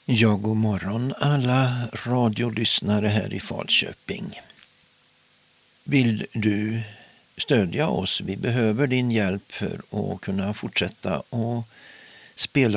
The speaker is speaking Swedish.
Ja, god morgon alla radiolyssnare här i Falköping. Vill du stödja oss? Vi behöver din hjälp för att kunna fortsätta och spela